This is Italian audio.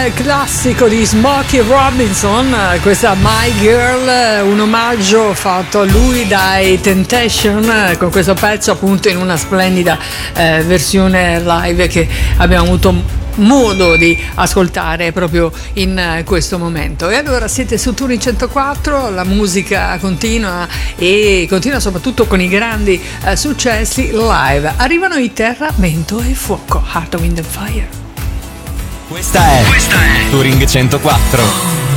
classico di Smokey Robinson, questa My Girl, un omaggio fatto a lui dai Temptation, con questo pezzo appunto in una splendida versione live che abbiamo avuto modo di ascoltare proprio in questo momento. E allora siete su Tuni 104, la musica continua e continua soprattutto con i grandi successi live. Arrivano i Terra, Vento e Fuoco, Heart, Wind and Fire. Questa è Touring 104.